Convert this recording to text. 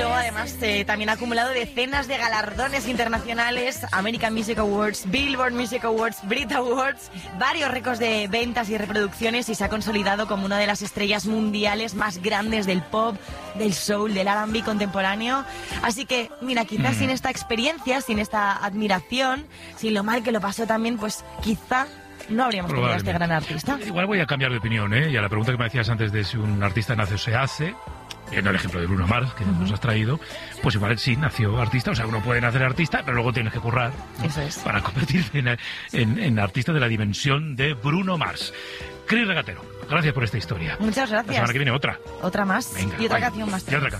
luego además también ha acumulado decenas de galardones internacionales, American Music Awards, Billboard Music Awards, Brit Awards, varios récords de ventas y reproducciones, y se ha consolidado como una de las estrellas mundiales más grandes del pop, del soul, del R&B contemporáneo. Así que, mira, quizás sin esta experiencia, sin esta admiración, sin lo mal que lo pasó también, pues quizá no habríamos tenido a este gran artista. Igual voy a cambiar de opinión, ¿eh? Y a la pregunta que me decías antes de si un artista nace o se hace, viendo el ejemplo de Bruno Mars, que nos has traído, pues igual sí, nació artista. O sea, uno puede nacer artista, pero luego tienes que currar, ¿no? Eso es. Para convertirse en artista de la dimensión de Bruno Mars. Cris Regatero, gracias por esta historia. Muchas gracias. La semana que viene otra. Otra más. Venga, y otra vaya. canción más. Y otra canción.